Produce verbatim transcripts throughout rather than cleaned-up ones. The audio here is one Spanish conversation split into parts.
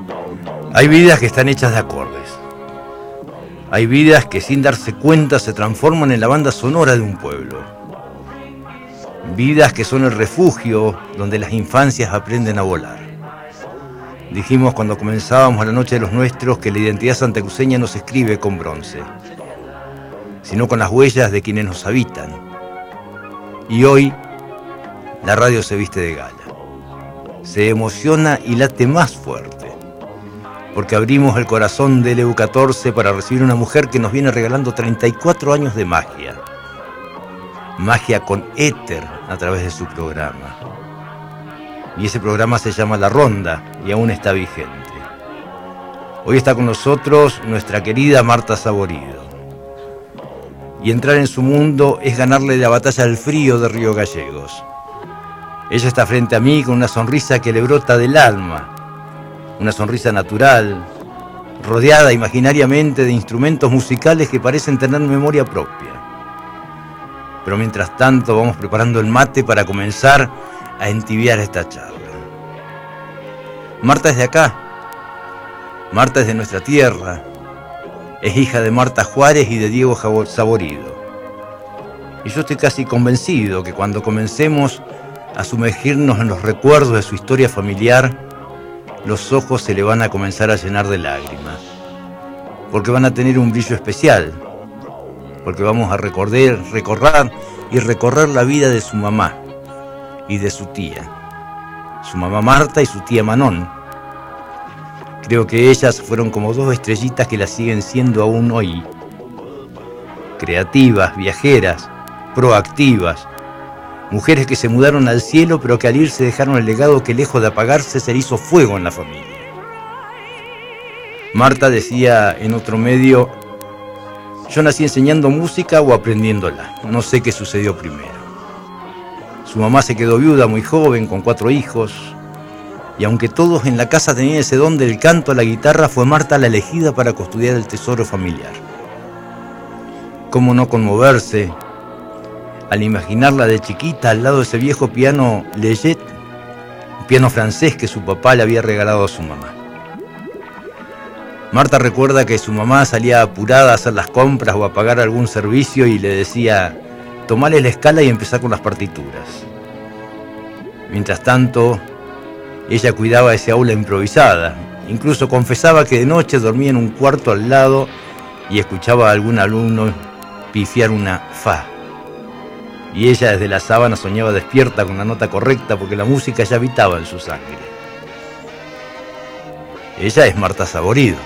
Hay vidas que están hechas de acordes. Hay vidas que sin darse cuenta se transforman en la banda sonora de un pueblo. Vidas que son el refugio donde las infancias aprenden a volar. Dijimos cuando comenzábamos la noche de los nuestros que la identidad santacruceña no se escribe con bronce, sino con las huellas de quienes nos habitan. Y hoy la radio se viste de gala. Se emociona y late más fuerte, porque abrimos el corazón del E U catorce para recibir una mujer que nos viene regalando treinta y cuatro años de magia. Magia con éter a través de su programa. Y ese programa se llama La Ronda y aún está vigente. Hoy está con nosotros nuestra querida Marta Saborido. Y entrar en su mundo es ganarle la batalla al frío de Río Gallegos. Ella está frente a mí con una sonrisa que le brota del alma. Una sonrisa natural, rodeada imaginariamente de instrumentos musicales que parecen tener memoria propia. Pero mientras tanto vamos preparando el mate para comenzar a entibiar esta charla. Marta es de acá. Marta es de nuestra tierra. Es hija de Marta Juárez y de Diego Saborido. Y yo estoy casi convencido que cuando comencemos a sumergirnos en los recuerdos de su historia familiar, los ojos se le van a comenzar a llenar de lágrimas. Porque van a tener un brillo especial. Porque vamos a recordar, recordar y recorrer la vida de su mamá y de su tía. Su mamá Marta y su tía Manón. Creo que ellas fueron como dos estrellitas que las siguen siendo aún hoy. Creativas, viajeras, proactivas. Mujeres que se mudaron al cielo, pero que al irse dejaron el legado que lejos de apagarse se le hizo fuego en la familia. Marta decía en otro medio: yo nací enseñando música o aprendiéndola. No sé qué sucedió primero. Su mamá se quedó viuda muy joven, con cuatro hijos. Y aunque todos en la casa tenían ese don del canto a la guitarra, fue Marta la elegida para custodiar el tesoro familiar. ¿Cómo no conmoverse al imaginarla de chiquita al lado de ese viejo piano Leggett, un piano francés que su papá le había regalado a su mamá? Marta recuerda que su mamá salía apurada a hacer las compras o a pagar algún servicio y le decía: tomale la escala y empezá con las partituras. Mientras tanto, ella cuidaba ese aula improvisada. Incluso confesaba que de noche dormía en un cuarto al lado y escuchaba a algún alumno pifiar una fa. Y ella desde la sábana soñaba despierta con la nota correcta porque la música ya habitaba en su sangre. Ella es Marta Saborido.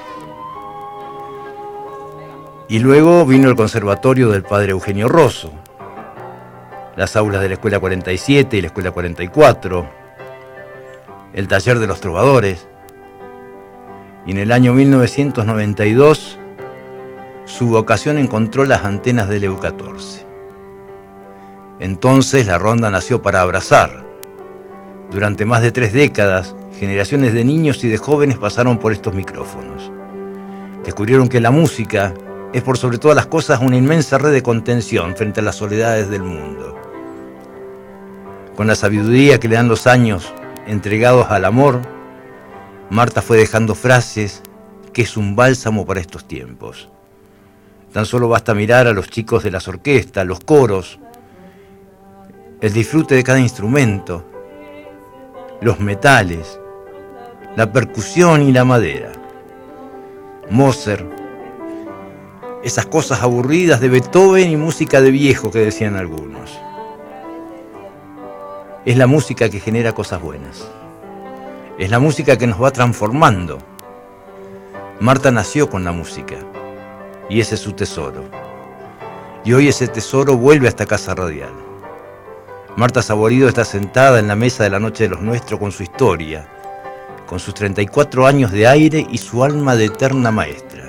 Y luego vino el conservatorio del padre Eugenio Rosso, las aulas de la Escuela cuarenta y siete y la Escuela cuarenta y cuatro, el taller de los trovadores. Y en el año mil novecientos noventa y dos, su vocación encontró las antenas del E U catorce. Entonces la Ronda nació para abrazar. Durante más de tres décadas, generaciones de niños y de jóvenes pasaron por estos micrófonos. Descubrieron que la música es por sobre todas las cosas una inmensa red de contención frente a las soledades del mundo. Con la sabiduría que le dan los años entregados al amor, Marta fue dejando frases que es un bálsamo para estos tiempos. Tan solo basta mirar a los chicos de las orquestas, los coros, el disfrute de cada instrumento, los metales, la percusión y la madera. Mozart, esas cosas aburridas de Beethoven y música de viejo que decían algunos. Es la música que genera cosas buenas. Es la música que nos va transformando. Marta nació con la música y ese es su tesoro. Y hoy ese tesoro vuelve a esta casa radial. Marta Saborido está sentada en la mesa de la noche de los nuestros con su historia, con sus treinta y cuatro años de aire y su alma de eterna maestra.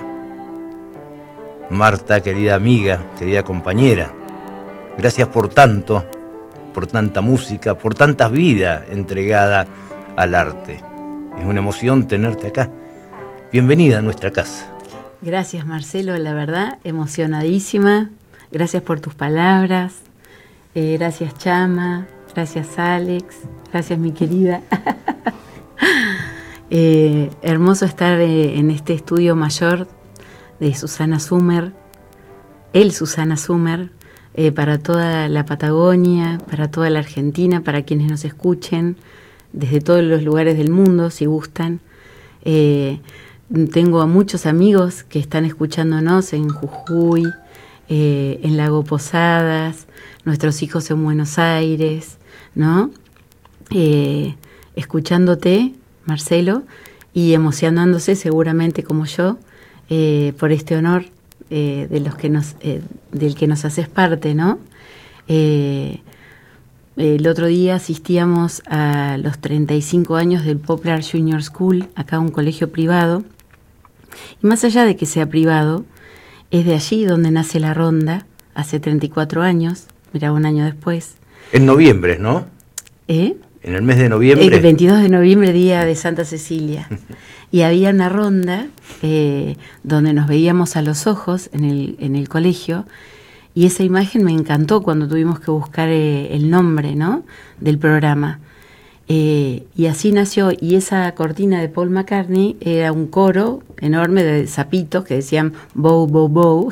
Marta, querida amiga, querida compañera, gracias por tanto, por tanta música, por tanta vida entregada al arte. Es una emoción tenerte acá. Bienvenida a nuestra casa. Gracias, Marcelo, la verdad, emocionadísima. Gracias por tus palabras. Eh, gracias, Chama. Gracias, Alex. Gracias, mi querida. Eh, hermoso estar eh, en este estudio mayor de Susana Sumer, el Susana Sumer, eh, para toda la Patagonia, para toda la Argentina, para quienes nos escuchen desde todos los lugares del mundo, si gustan. Eh, tengo a muchos amigos que están escuchándonos en Jujuy, eh, en Lago Posadas, nuestros hijos en Buenos Aires, ¿no? Eh, escuchándote, Marcelo, y emocionándose seguramente como yo eh, por este honor eh, de los que nos, eh, del que nos haces parte, ¿no? Eh, el otro día asistíamos a los treinta y cinco años del Poplar Junior School, acá un colegio privado, y más allá de que sea privado, es de allí donde nace la ronda, hace treinta y cuatro años, mira, un año después. En noviembre, ¿no? ¿Eh? En el mes de noviembre. El veintidós de noviembre, día de Santa Cecilia. Y había una ronda eh, donde nos veíamos a los ojos en el, en el colegio, y esa imagen me encantó cuando tuvimos que buscar eh, el nombre, ¿no?, del programa. Eh, y así nació, y esa cortina de Paul McCartney era un coro enorme de sapitos que decían bow, bow, bow.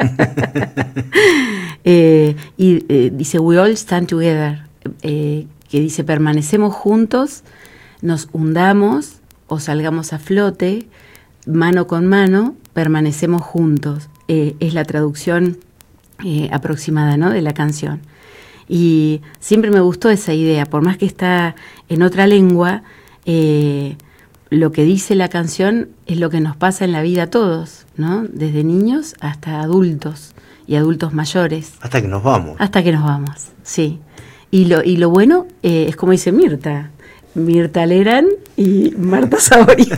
eh, y eh, dice, we all stand together, eh, que dice, permanecemos juntos, nos hundamos o salgamos a flote, mano con mano, permanecemos juntos. Eh, es la traducción eh, aproximada, ¿no?, de la canción. Y siempre me gustó esa idea, por más que está en otra lengua, eh, lo que dice la canción es lo que nos pasa en la vida a todos, ¿no? Desde niños hasta adultos y adultos mayores. Hasta que nos vamos. Hasta que nos vamos, sí. Y lo, y lo bueno eh, es como dice Mirta, Mirta Legrand y Marta Saborido,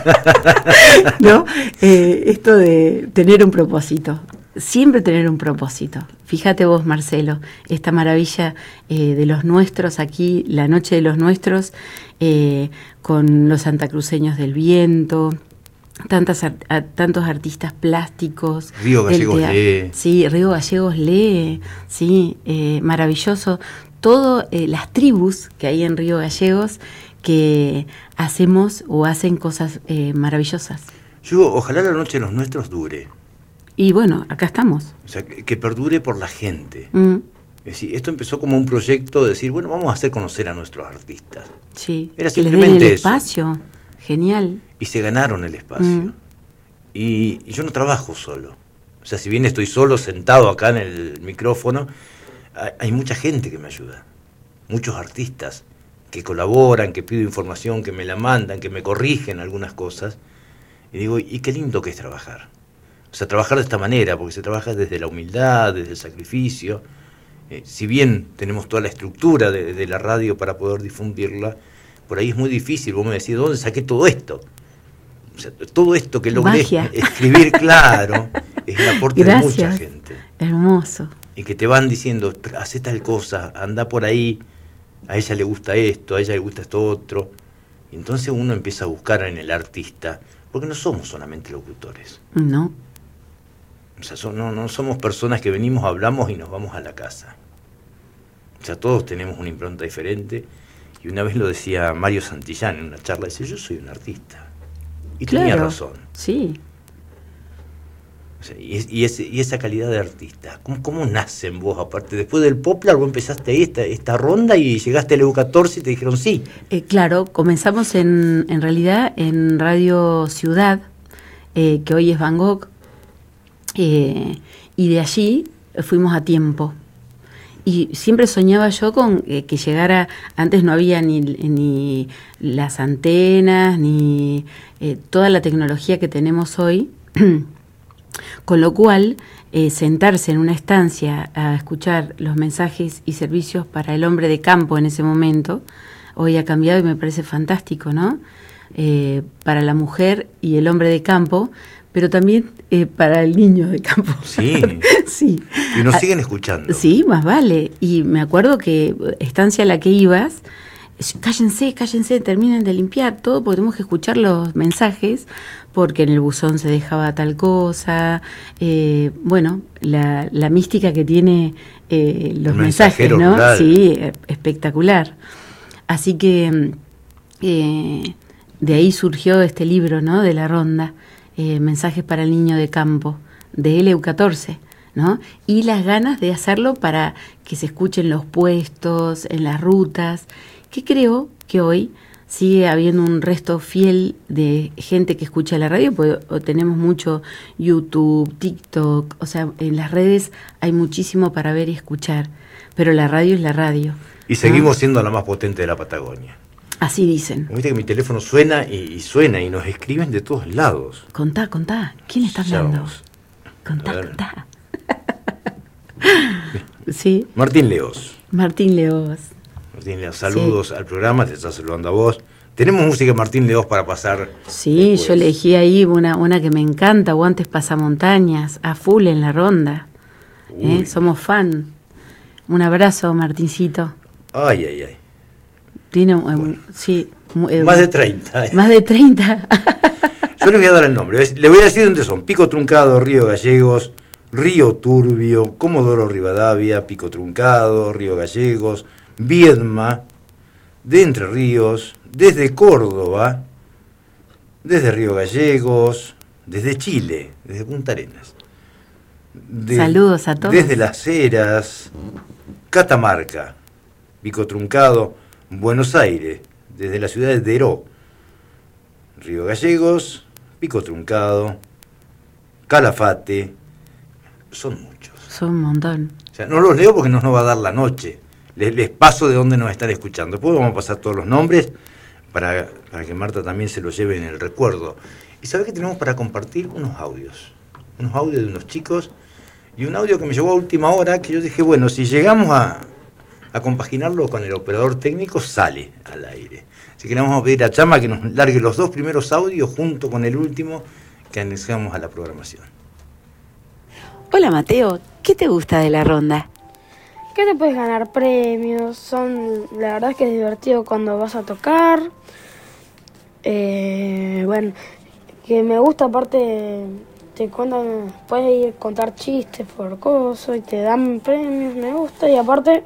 ¿no? Eh, esto de tener un propósito. Siempre tener un propósito. Fíjate vos, Marcelo, esta maravilla eh, de los nuestros aquí, la noche de los nuestros, eh, con los santacruceños del viento, tantas a, tantos artistas plásticos. Río Gallegos lee. Sí, Río Gallegos lee, sí, eh, maravilloso. Todas eh, las tribus que hay en Río Gallegos que hacemos o hacen cosas eh, maravillosas. Yo, ojalá la noche de los nuestros dure. Y bueno, acá estamos. O sea, que, que perdure por la gente. Mm. Es decir, esto empezó como un proyecto de decir, bueno, vamos a hacer conocer a nuestros artistas. Sí, era que les simplemente den el eso. Espacio. Genial. Y se ganaron el espacio. Mm. Y, y yo no trabajo solo. O sea, si bien estoy solo sentado acá en el micrófono, hay, hay mucha gente que me ayuda. Muchos artistas que colaboran, que pido información, que me la mandan, que me corrigen algunas cosas. Y digo, y qué lindo que es trabajar. O sea, trabajar de esta manera, porque se trabaja desde la humildad, desde el sacrificio. Eh, si bien tenemos toda la estructura de, de la radio para poder difundirla, por ahí es muy difícil. Vos me decís, ¿dónde saqué todo esto? O sea, todo esto que logré Magia. escribir, claro, es el aporte Gracias. de mucha gente. Hermoso. Y que te van diciendo, hacé tal cosa, anda por ahí, a ella le gusta esto, a ella le gusta esto otro. Y entonces uno empieza a buscar en el artista, porque no somos solamente locutores. No. O sea, son, no, no somos personas que venimos, hablamos y nos vamos a la casa. O sea, todos tenemos una impronta diferente. Y una vez lo decía Mario Santillán en una charla, dice, yo soy un artista. Y Claro, tenía razón. Sí. O sea, y, es, y, ese, y esa calidad de artista, ¿cómo, cómo nace en vos? Aparte, después del Poplar, vos empezaste ahí esta, esta ronda y llegaste al E U catorce y te dijeron sí. Eh, claro, comenzamos en, en realidad en Radio Ciudad, eh, que hoy es Van Gogh, eh, y de allí fuimos a Tiempo. Y siempre soñaba yo con eh, que llegara, antes no había ni, ni las antenas, ni eh, toda la tecnología que tenemos hoy, con lo cual eh, sentarse en una estancia a escuchar los mensajes y servicios para el hombre de campo en ese momento, hoy ha cambiado y me parece fantástico, ¿no? Eh, para la mujer y el hombre de campo, pero también eh, para el niño de campo. Sí. Sí. Y nos siguen escuchando. Sí, más vale. Y me acuerdo que estancia a la que ibas, cállense, cállense, terminen de limpiar todo, porque tenemos que escuchar los mensajes, porque en el buzón se dejaba tal cosa. Eh, bueno, la, la mística que tiene eh, los El mensajes, ¿no? rural. Sí, espectacular. Así que... Eh, de ahí surgió este libro, ¿no? De la ronda, eh, Mensajes para el Niño de Campo, de L E U catorce, ¿no? Y las ganas de hacerlo para que se escuchen los puestos, en las rutas, que creo que hoy sigue habiendo un resto fiel de gente que escucha la radio, porque tenemos mucho YouTube, TikTok, o sea, en las redes hay muchísimo para ver y escuchar, pero la radio es la radio. Y seguimos ¿no? siendo la más potente de la Patagonia. Así dicen. Viste que mi teléfono suena y, y suena y nos escriben de todos lados. Contá, contá, ¿quién está hablando? Contá, contá. Sí. Martín Leos. Martín Leos. Martín Leos, saludos sí. al programa, te está saludando a vos. Tenemos música de Martín Leos para pasar. Sí, después. Yo elegí ahí una, una que me encanta, Guantes Pasamontañas, a full en la ronda. ¿Eh? Somos fan. Un abrazo, Martincito. Ay, ay, ay. Tiene, bueno, eh, sí. Eh, más de treinta. Eh. Más de treinta. Yo le voy a dar el nombre. Le voy a decir dónde son. Pico Truncado, Río Gallegos, Río Turbio, Comodoro Rivadavia, Pico Truncado, Río Gallegos, Viedma, de Entre Ríos, desde Córdoba, desde Río Gallegos, desde Chile, desde Punta Arenas. De, Saludos a todos. Desde Las Heras, Catamarca, Pico Truncado, Buenos Aires, desde la ciudad de Deró, Río Gallegos, Pico Truncado, Calafate, son muchos. Son un montón. O sea, no los leo porque no nos va a dar la noche. Les, les paso de dónde nos están escuchando. Después vamos a pasar todos los nombres para, para que Marta también se los lleve en el recuerdo. ¿Y sabés que tenemos para compartir? Unos audios. Unos audios de unos chicos y un audio que me llegó a última hora que yo dije, bueno, si llegamos a, a compaginarlo con el operador técnico, sale al aire. Así que le vamos a pedir a Chama que nos largue los dos primeros audios junto con el último que anexamos a la programación. Hola Mateo, ¿qué te gusta de la ronda? Que te puedes ganar premios, son, la verdad es que es divertido cuando vas a tocar. Eh, bueno, que me gusta aparte, te cuentan, puedes ir a contar chistes por cosas y te dan premios, me gusta y aparte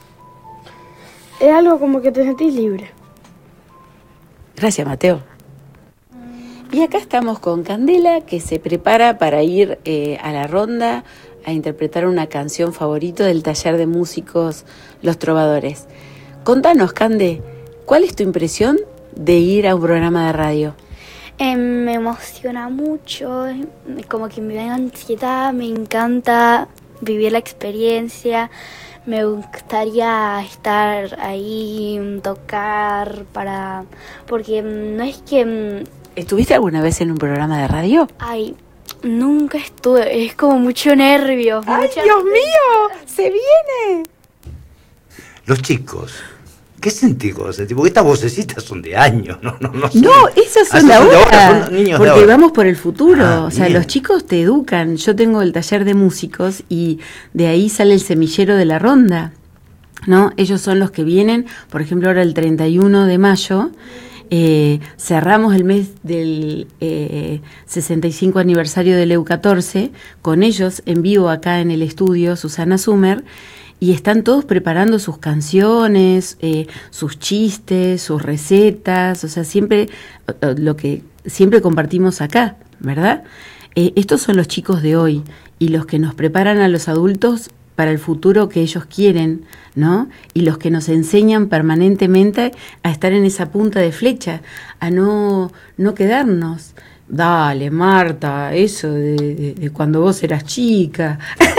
es algo como que te sentís libre. Gracias Mateo. Y acá estamos con Candela, que se prepara para ir eh, a la ronda a interpretar una canción favorito del taller de músicos Los Trovadores. Contanos, Cande, ¿cuál es tu impresión de ir a un programa de radio? Eh, me emociona mucho, como que me da ansiedad, me encanta vivir la experiencia, me gustaría estar ahí, tocar, para porque no es que... ¿Estuviste alguna vez en un programa de radio? Ay, nunca estuve, es como mucho nervios. ¡Ay, mucha... Dios mío! ¡Se viene! Los chicos, ¿qué sentís con sentís? Porque estas vocecitas son de años, ¿no? No, no, no esas son, de, son ahora, de ahora, son niños porque de ahora. Vamos por el futuro, ah, o sea, bien. Los chicos te educan. Yo tengo el taller de músicos y de ahí sale el semillero de la ronda, ¿no? Ellos son los que vienen, por ejemplo, ahora el treinta y uno de mayo, Eh, cerramos el mes del eh, sesenta y cinco aniversario del E U catorce con ellos en vivo acá en el estudio Susana Sumer y están todos preparando sus canciones, eh, sus chistes, sus recetas, o sea, siempre lo que siempre compartimos acá, ¿verdad? Eh, estos son los chicos de hoy y los que nos preparan a los adultos para el futuro que ellos quieren, ¿no? Y los que nos enseñan permanentemente a estar en esa punta de flecha, a no, no quedarnos. Dale, Marta, eso de, de, de cuando vos eras chica.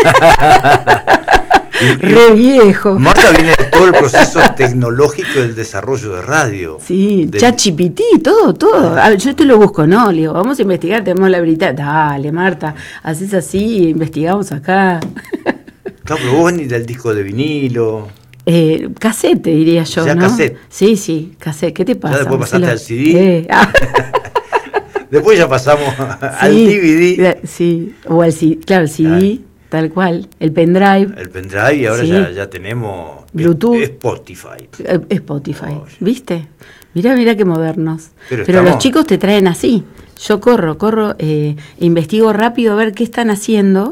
Re viejo. Marta viene de todo el proceso tecnológico del desarrollo de radio. Sí, de... ChatGPT, todo, todo. A ver, yo te lo busco, ¿no? Le digo, vamos a investigar, tenemos la habilidad. Dale, Marta, haces así, investigamos acá. Claro, pero vos venís del disco de vinilo. Eh, cassette, diría yo, ya ¿no? Cassette. Sí, sí, cassette. ¿Qué te pasa? Ya después pasaste Marcelo? Al C D. Eh, ah. Después ya pasamos sí, al D V D. Sí, o al C D, claro, el C D, Ay. tal cual. El pendrive. El pendrive y ahora sí. ya, ya tenemos Bluetooth. Spotify. Spotify, oh, ¿viste? Mirá, mirá qué modernos. Pero, Pero estamos... los chicos te traen así. Yo corro, corro, eh, investigo rápido a ver qué están haciendo.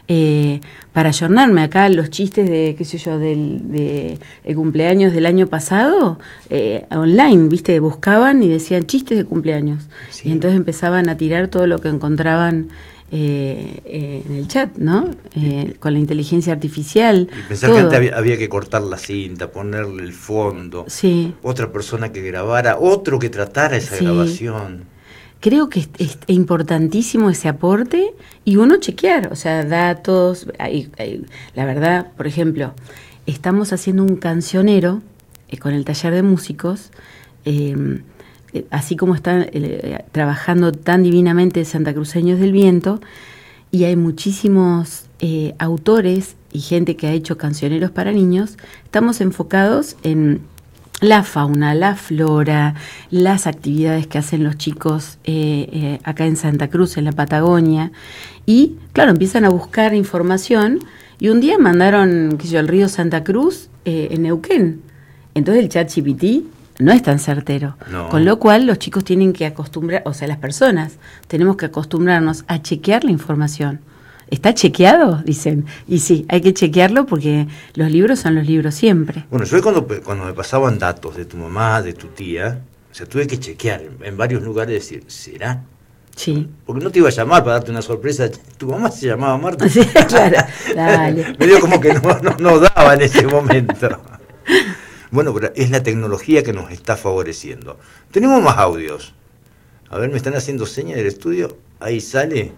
eh, para ayornarme. Acá los chistes de, qué sé yo, del de el cumpleaños del año pasado, eh, online, ¿viste? Buscaban y decían chistes de cumpleaños. Sí. Y entonces empezaban a tirar todo lo que encontraban eh, eh, en el chat, ¿no? Eh, con la inteligencia artificial. Y pensar que antes había, había que cortar la cinta, ponerle el fondo, sí. otra persona que grabara, otro que tratara esa sí. grabación. Creo que es, es importantísimo ese aporte y uno chequear, o sea, datos. Hay, hay, la verdad, por ejemplo, estamos haciendo un cancionero eh, con el taller de músicos, eh, eh, así como están eh, trabajando tan divinamente Santacruceños del Viento, y hay muchísimos eh, autores y gente que ha hecho cancioneros para niños. Estamos enfocados en la fauna, la flora, las actividades que hacen los chicos eh, eh, acá en Santa Cruz, en la Patagonia, y claro, empiezan a buscar información, y un día mandaron, qué sé yo, el río Santa Cruz eh, en Neuquén. Entonces el chat G P T no es tan certero, no. Con lo cual los chicos tienen que acostumbrar, o sea, las personas tenemos que acostumbrarnos a chequear la información. ¿Está chequeado? Dicen. Y sí, hay que chequearlo porque los libros son los libros siempre. Bueno, yo cuando, cuando me pasaban datos de tu mamá, de tu tía, o sea, tuve que chequear en, en varios lugares, decir, ¿será? Sí. Porque no te iba a llamar para darte una sorpresa. Tu mamá se llamaba Marta. Sí, claro. Dale. Medio como que no, no, no daba en ese momento. Bueno, pero es la tecnología que nos está favoreciendo. Tenemos más audios. A ver, me están haciendo señas del estudio. Ahí sale.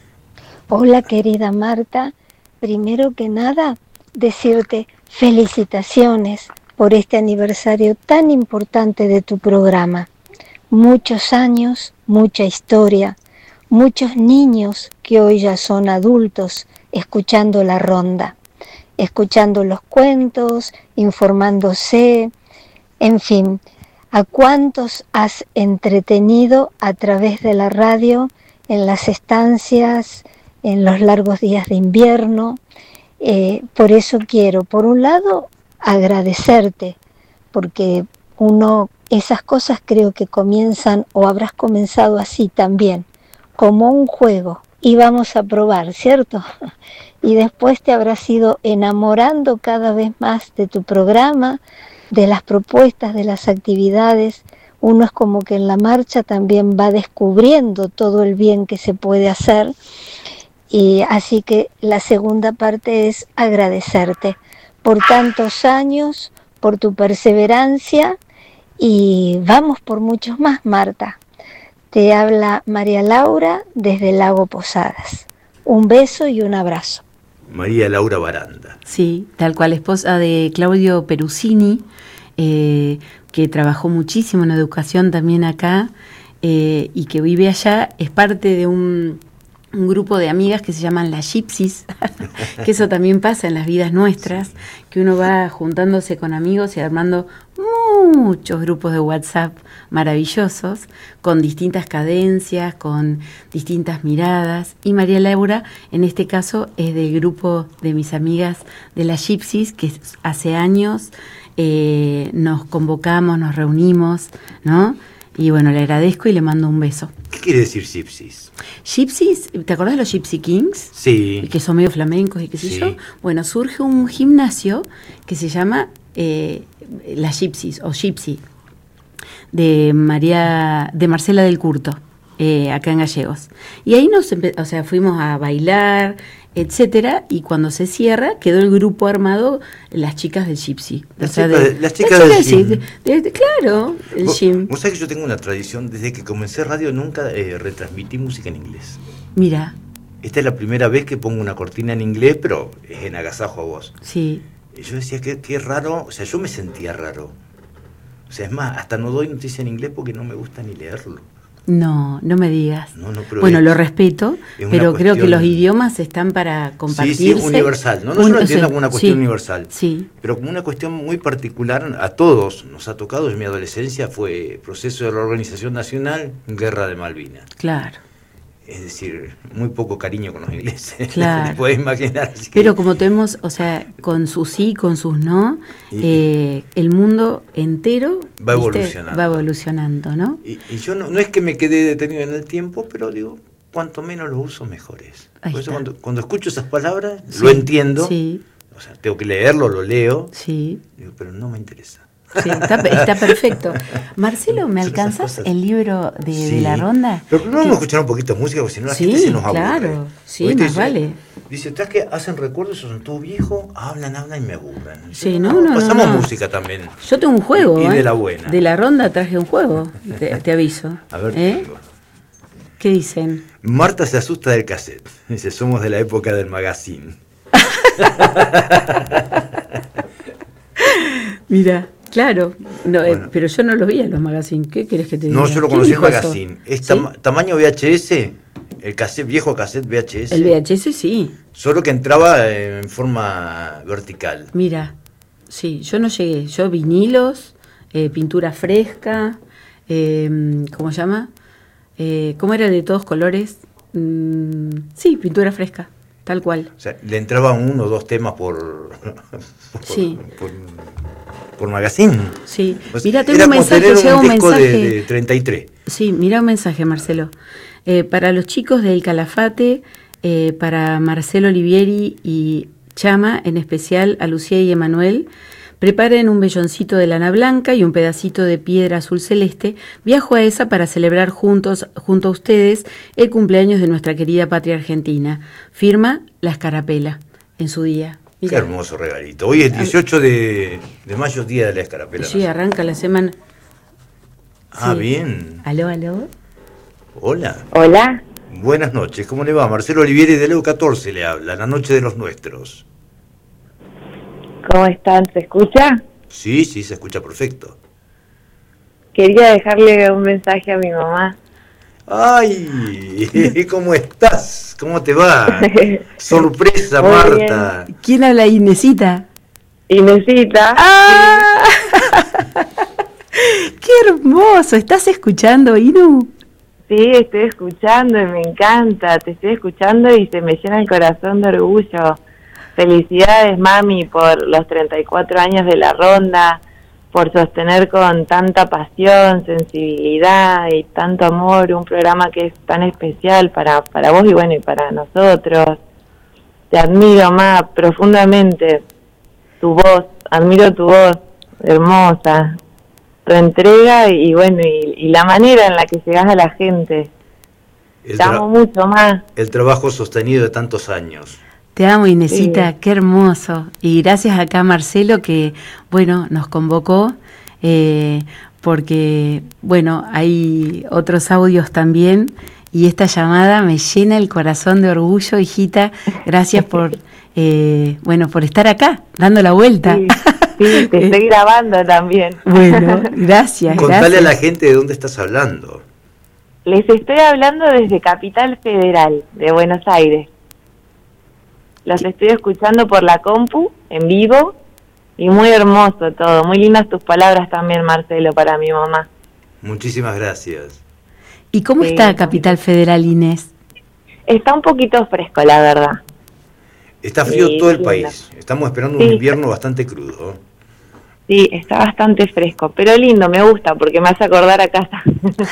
Hola querida Marta, primero que nada decirte felicitaciones por este aniversario tan importante de tu programa. Muchos años, mucha historia, muchos niños que hoy ya son adultos escuchando la ronda, escuchando los cuentos, informándose, en fin, a cuántos has entretenido a través de la radio en las estancias, en los largos días de invierno. Eh, por eso quiero, por un lado, agradecerte, porque uno, esas cosas creo que comienzan, o habrás comenzado así también, como un juego, y vamos a probar, ¿cierto? Y después te habrás ido enamorando cada vez más de tu programa, de las propuestas, de las actividades. Uno es como que en la marcha también va descubriendo todo el bien que se puede hacer. Y así que la segunda parte es agradecerte por tantos años, por tu perseverancia, y vamos por muchos más, Marta. Te habla María Laura desde Lago Posadas. Un beso y un abrazo. María Laura Baranda. Sí, tal cual, esposa de Claudio Perusini, eh, que trabajó muchísimo en educación también acá, eh, y que vive allá, es parte de un... un grupo de amigas que se llaman las Gypsies, que eso también pasa en las vidas nuestras, que uno va juntándose con amigos y armando muchos grupos de WhatsApp maravillosos, con distintas cadencias, con distintas miradas, y María Laura, en este caso, es del grupo de mis amigas de las Gypsies, que hace años eh, nos convocamos, nos reunimos, ¿no? Y bueno, le agradezco y le mando un beso. ¿Qué quiere decir Gypsies? Gypsies, ¿te acordás de los Gypsy Kings? Sí. Que son medio flamencos y qué sé sí. yo. Bueno, surge un gimnasio que se llama eh, las Gypsies o Gypsy, de María, de Marcela del Curto, eh, acá en Gallegos. Y ahí nos, o sea, fuimos a bailar, etcétera, y cuando se cierra quedó el grupo armado, las chicas del Gypsy. Las, o sea, chicas, de, las chicas las del gym. De, de, de, claro, el ¿Vos, gym. Vos sabés que yo tengo una tradición, desde que comencé radio nunca eh, retransmití música en inglés. Mira. Esta es la primera vez que pongo una cortina en inglés, pero es en agasajo a vos. Sí. Y yo decía, qué, qué raro, o sea, yo me sentía raro. O sea, es más, hasta no doy noticia en inglés porque no me gusta ni leerlo. No, no me digas. No, no, pero bueno, es, lo respeto, pero cuestión... creo que los idiomas están para compartirse. Sí, sí, universal. No, no Un, yo lo entiendo como una cuestión sí, universal. Sí. Pero como una cuestión muy particular, a todos nos ha tocado. En mi adolescencia fue proceso de la Organización Nacional, Guerra de Malvinas. Claro. Es decir, muy poco cariño con los ingleses. Claro. Te puedes imaginar. Así que... Pero como tenemos, o sea, con sus sí, con sus no, y, eh, el mundo entero va evolucionando. Va evolucionando, ¿no? Y, y yo no, no es que me quedé detenido en el tiempo, pero digo, cuanto menos lo uso, mejor es. Ahí Por eso está. cuando, cuando escucho esas palabras, Sí, lo entiendo. Sí, O sea, tengo que leerlo, lo leo. sí. Digo, pero no me interesa. Sí, está, está perfecto. Marcelo, ¿me Son esas alcanzas cosas. el libro de, Sí. de la ronda? Pero primero Que- vamos a escuchar un poquito de música, porque si no la Sí, gente se nos aburre. claro. Sí, Porque más dice- vale. Dice, ¿estás que hacen recuerdos? Son todo viejo, hablan, hablan y me aburren. Dice, Sí, no, no, pasamos no, no. música también. Yo tengo un juego. Y de ¿eh? la buena. De la ronda traje un juego, te, te aviso. A ver, ¿Eh? te digo. ¿Qué dicen? Marta se asusta del cassette. Dice, somos de la época del magazine. Mira, claro, no, eh, Bueno. pero yo no lo vi en los magazines. ¿Qué querés que te diga? No, yo lo ¿Quién conocí en dijo eso? magazine. Es ¿Sí? tama- tamaño V H S, el cassette, viejo cassette V H S. El V H S sí. Solo que entraba en forma vertical. Mira, sí, yo no llegué. Yo vinilos, eh, pintura fresca, eh, ¿cómo se llama? Eh, ¿Cómo era el de todos colores? Mm, sí, pintura fresca, tal cual. O sea, le entraban uno o dos temas por, por, Sí. por, por magazine. Sí, Pues mira, tengo era un como mensaje, tener llega un disco mensaje. de, de treinta y tres. Sí, mira un mensaje, Marcelo. Eh, para los chicos del Calafate, eh, para Marcelo Olivieri y Chama, en especial a Lucía y Emanuel, preparen un velloncito de lana blanca y un pedacito de piedra azul celeste. Viajo a esa para celebrar juntos, junto a ustedes, el cumpleaños de nuestra querida patria argentina. Firma La Escarapela, en su día. Qué Mirá. hermoso regalito. Hoy es dieciocho de, de mayo, día de la escarapela. Sí, arranca la semana. Ah, Sí. bien. Aló, aló. Hola. Hola, Buenas noches. ¿Cómo le va? Marcelo Olivieri de Leo catorce le habla. La noche de los nuestros. ¿cómo están? ¿Se escucha? Sí, sí, se escucha perfecto. Quería dejarle un mensaje a mi mamá. ¡Ay! ¿Cómo estás? ¿Cómo te va? Sorpresa, Muy Marta. ¿Quién habla, Inesita? Inesita. ¡Ah! ¡Qué hermoso! ¿Estás escuchando, Inu? Sí, estoy escuchando y me encanta. Te estoy escuchando y se me llena el corazón de orgullo. Felicidades, mami, por los treinta y cuatro años de la ronda, por sostener con tanta pasión, sensibilidad y tanto amor un programa que es tan especial para, para vos y bueno, y para nosotros. Te admiro, ma, profundamente. Tu voz, admiro tu voz, hermosa. Tu entrega y, y bueno, y, y la manera en la que llegás a la gente. El, Te tra- amo mucho más. el trabajo sostenido de tantos años. Te amo, Inesita, Sí. qué hermoso. Y gracias acá a Marcelo que, bueno, nos convocó, eh, porque, bueno, hay otros audios también, y esta llamada me llena el corazón de orgullo, hijita. Gracias por, eh, bueno, por estar acá, dando la vuelta. Sí, sí, te estoy grabando también. Bueno, gracias, Contale gracias. a la gente de dónde estás hablando. Les estoy hablando desde Capital Federal, de Buenos Aires. Los estoy escuchando por la compu, en vivo, y muy hermoso todo. Muy lindas tus palabras también, Marcelo, para mi mamá. Muchísimas gracias. ¿Y cómo Sí, está Capital Federal, Inés? Está un poquito fresco, la verdad. Está frío Sí, todo el sí, país. Estamos esperando un Sí. invierno bastante crudo. Sí, está bastante fresco, pero lindo, me gusta, porque me hace acordar a casa.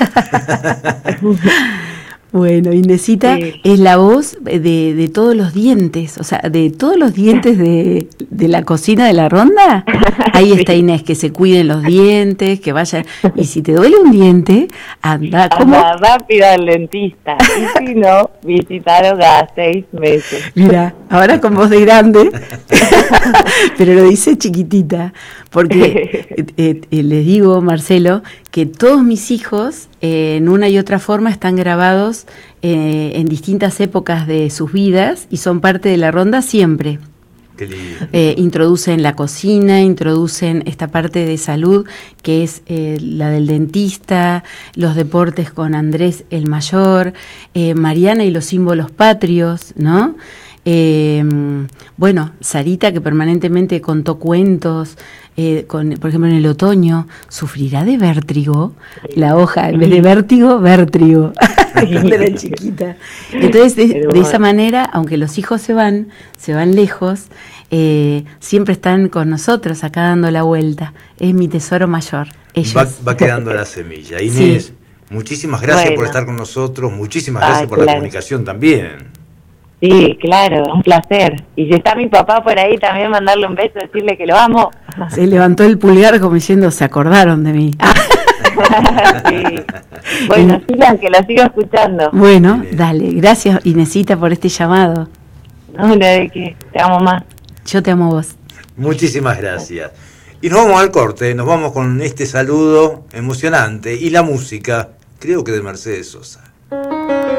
Bueno, Inesita Sí. es la voz de, de todos los dientes, o sea, de todos los dientes de, de la cocina de la ronda. Ahí está Inés, que se cuiden los dientes, que vayan. Y si te duele un diente, anda, ¿cómo? Anda rápido al dentista. Y si no, visitaron cada seis meses. Mira, ahora con voz de grande, pero lo dice chiquitita, porque eh, eh, eh, les digo, Marcelo, que todos mis hijos, eh, en una y otra forma, están grabados eh, en distintas épocas de sus vidas y son parte de la ronda siempre. Qué lindo. Eh, introducen la cocina, introducen esta parte de salud que es eh, la del dentista, los deportes con Andrés el mayor, eh, Mariana y los símbolos patrios, ¿no? Eh, bueno, Sarita, que permanentemente contó cuentos, eh, con, por ejemplo en el otoño, ¿sufrirá de vértigo? La hoja, en vez de vértigo, vértigo. Cuando era chiquita. Entonces, de, de esa manera, aunque los hijos se van, se van lejos, eh, siempre están con nosotros acá dando la vuelta. Es mi tesoro mayor. Ellos. Va, va quedando la semilla. Inés, Sí. Muchísimas gracias Bueno. por estar con nosotros, muchísimas gracias Ay, por la claro. comunicación también. Sí, claro, un placer. Y si está mi papá por ahí, también mandarle un beso, decirle que lo amo. Se levantó el pulgar como diciendo, se acordaron de mí. Sí. Bueno, sigan, que lo sigo escuchando. Bueno, Bien. dale, gracias Inesita por este llamado. No, la de que te amo más. Yo te amo a vos. Muchísimas gracias. Y nos vamos al corte, nos vamos con este saludo emocionante y la música, creo que de Mercedes Sosa.